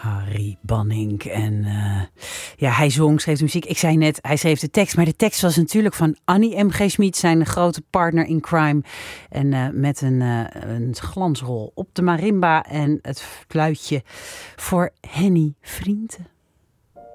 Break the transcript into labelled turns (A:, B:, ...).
A: Harry Banning. En hij schreef de muziek. Ik zei net, hij schreef de tekst. Maar de tekst was natuurlijk van Annie M.G. Schmid, zijn grote partner in crime. En met een glansrol op de marimba en het fluitje voor Henny Vrienden.